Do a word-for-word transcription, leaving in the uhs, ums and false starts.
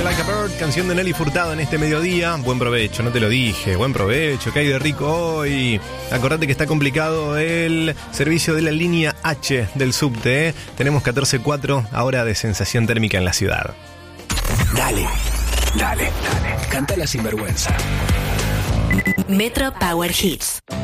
Like a Bird, canción de Nelly Furtado en este mediodía. Buen provecho, no te lo dije, buen provecho, ¿qué hay de rico hoy? Acordate que está complicado el servicio de la línea H del subte, ¿eh? Tenemos catorce cuatro ahora de sensación térmica en la ciudad. Dale, dale, dale, canta la sinvergüenza. Metro Power Hits.